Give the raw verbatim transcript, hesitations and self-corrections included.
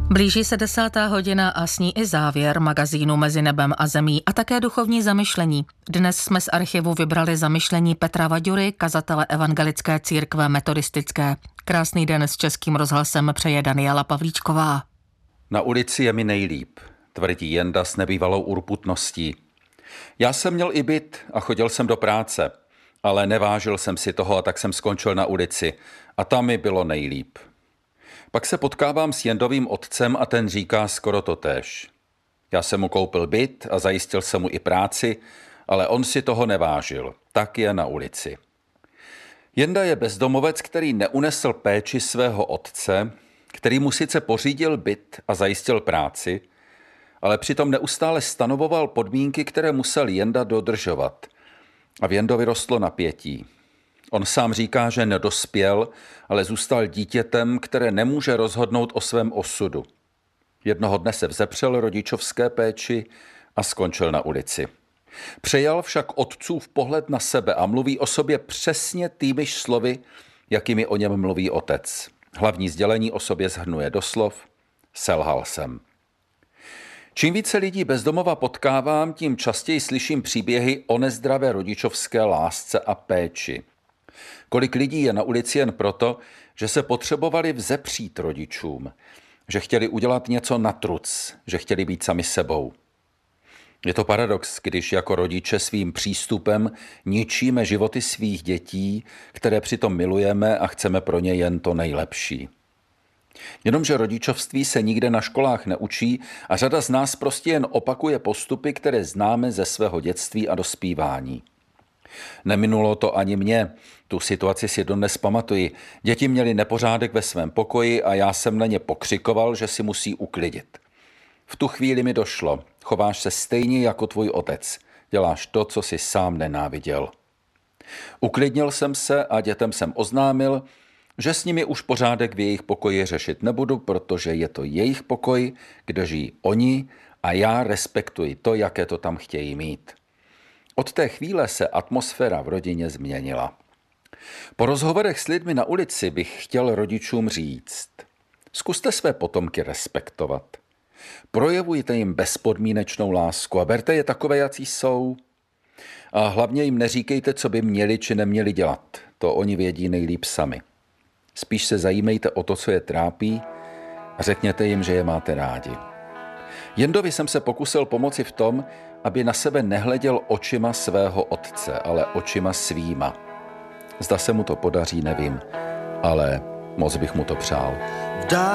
Blíží se desátá hodina a s ní i závěr magazínu Mezi nebem a zemí a také duchovní zamyšlení. Dnes jsme z archivu vybrali zamyšlení Petra Vaďury, kazatele Evangelické církve metodistické. Krásný den s Českým rozhlasem přeje Daniela Pavlíčková. Na ulici je mi nejlíp, tvrdí Jenda s nebývalou urputností. Já jsem měl i byt a chodil jsem do práce, ale nevážil jsem si toho a tak jsem skončil na ulici a tam mi bylo nejlíp. Pak se potkávám s Jendovým otcem a ten říká skoro totéž. Já jsem mu koupil byt a zajistil jsem mu i práci, ale on si toho nevážil, tak je na ulici. Jenda je bezdomovec, který neunesl péči svého otce, který mu sice pořídil byt a zajistil práci, ale přitom neustále stanovoval podmínky, které musel Jenda dodržovat. A v Jendovi rostlo napětí. On sám říká, že nedospěl, ale zůstal dítětem, které nemůže rozhodnout o svém osudu. Jednoho dne se vzepřel rodičovské péči a skončil na ulici. Přejal však otcův pohled na sebe a mluví o sobě přesně týmiž slovy, jakými o něm mluví otec. Hlavní sdělení o sobě shrnuje do slov: selhal jsem. Čím více lidí bezdomova potkávám, tím častěji slyším příběhy o nezdravé rodičovské lásce a péči. Kolik lidí je na ulici jen proto, že se potřebovali vzepřít rodičům, že chtěli udělat něco na truc, že chtěli být sami sebou. Je to paradox, když jako rodiče svým přístupem ničíme životy svých dětí, které přitom milujeme a chceme pro ně jen to nejlepší. Jenomže rodičovství se nikde na školách neučí a řada z nás prostě jen opakuje postupy, které známe ze svého dětství a dospívání. Neminulo to ani mě, tu situaci si dodnes pamatuji. Děti měly nepořádek ve svém pokoji a já jsem na ně pokřikoval, že si musí uklidit. V tu chvíli mi došlo, chováš se stejně jako tvůj otec, děláš to, co jsi sám nenáviděl. Uklidnil jsem se a dětem jsem oznámil, že s nimi už pořádek v jejich pokoji řešit nebudu, protože je to jejich pokoj, kde žijí oni a já respektuji to, jaké to tam chtějí mít. Od té chvíle se atmosféra v rodině změnila. Po rozhovorech s lidmi na ulici bych chtěl rodičům říct: zkuste své potomky respektovat. Projevujte jim bezpodmínečnou lásku a berte je takové, jací jsou. A hlavně jim neříkejte, co by měli či neměli dělat. To oni vědí nejlíp sami. Spíš se zajímejte o to, co je trápí, a řekněte jim, že je máte rádi. Jendovi jsem se pokusil pomoci v tom, aby na sebe nehleděl očima svého otce, ale očima svýma. Zda se mu to podaří, nevím, ale moc bych mu to přál.